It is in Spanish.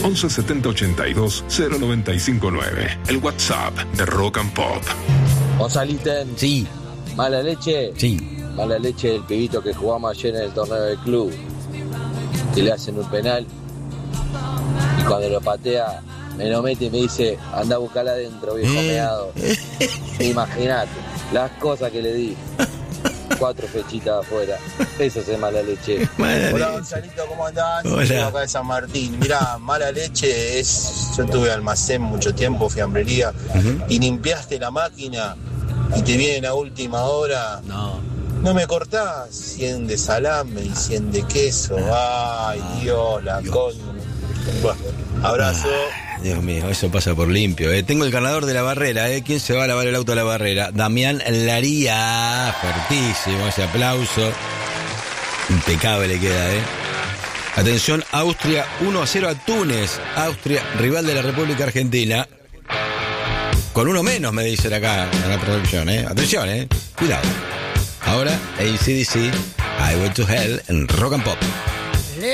11 70 82 0959. El WhatsApp de Rock and Pop. Gonzaliten. Sí. Mala leche. Sí. Mala leche del pibito que jugamos ayer en el torneo del club. Que le hacen un penal. Y cuando lo patea, me lo mete y me dice, anda a buscarla adentro, viejo meado. Imagínate, las cosas que le di. 4 fechitas afuera. Eso es mala leche. Hola Gonzalito, ¿cómo andás? Hola. Yo acá de San Martín. Mirá, mala leche es... Yo tuve almacén mucho tiempo, fiambrería, y limpiaste la máquina y te vienen a última hora. No me cortás 100 de salame y 100 de queso. Ay, Dios, la coña. Bueno, abrazo. Dios mío, eso pasa por limpio. Tengo el ganador de la barrera. ¿Quién se va a lavar el auto a la barrera? Damián Laría. Fuertísimo ese aplauso. Impecable queda, Atención, Austria 1-0 a Túnez. Austria, rival de la República Argentina. Con uno menos, me dicen acá en la producción, Atención, cuidado. Ahora, AC/DC, I Went to Hell en Rock and Pop.